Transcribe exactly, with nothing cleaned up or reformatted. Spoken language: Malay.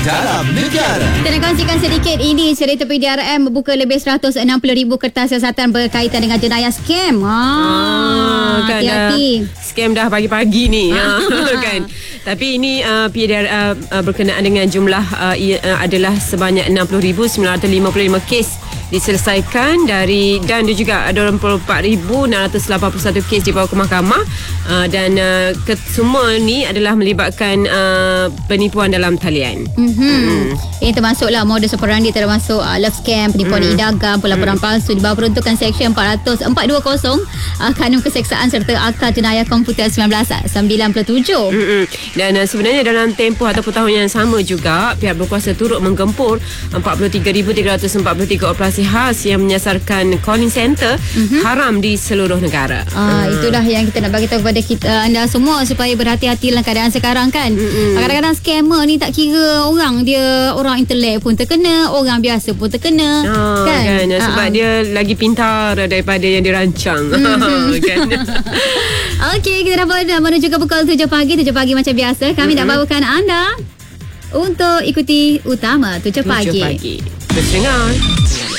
Dalam Negara. Kita nak kongsikan sedikit ini cerita P D R M membuka lebih seratus enam puluh ribu kertas siasatan berkaitan dengan jenayah scam. Ha, ah, kan hati-hati. Dah, scam dah pagi-pagi ni. ha, kan. Tapi ini uh, P D R M uh, berkenaan dengan jumlah uh, ia, uh, adalah sebanyak enam puluh ribu sembilan ratus lima puluh lima kes diselesaikan dari dan dia juga ada dua puluh empat ribu enam ratus lapan puluh satu kes dibawa ke mahkamah uh, dan uh, ke, semua ni adalah melibatkan uh, penipuan dalam talian. Mm-hmm. Mm. Ini termasuklah modus operandi, termasuk uh, love scam, penipuan mm. idagam, pelaporan mm. palsu di bawah peruntukan Seksyen empat ratus empat ratus dua puluh uh, Kanun Keseksaan serta Akta Jenayah Komputer seribu sembilan ratus sembilan puluh tujuh. Mm-hmm. Dan uh, sebenarnya dalam tempoh ataupun tahun yang sama juga pihak berkuasa turut menggempur empat puluh tiga ribu tiga ratus empat puluh tiga operasi khas yang menyasarkan calling center mm-hmm. haram di seluruh negara. Ah, hmm. Itulah yang kita nak bagi tahu kepada kita, anda semua supaya berhati-hati dalam keadaan sekarang kan. Mm-hmm. Kadang-kadang scammer ni tak kira orang dia orang intelek pun terkena, orang biasa pun terkena. Ah, kan? kan? Sebab Ah, dia lagi pintar daripada yang dirancang. Mm-hmm. kan? Okey, kita dah menuju ke pukul tujuh pagi. tujuh pagi macam biasa kami mm-hmm. nak bawakan anda untuk ikuti utama tujuh pagi. tujuh pagi. Terus dengar.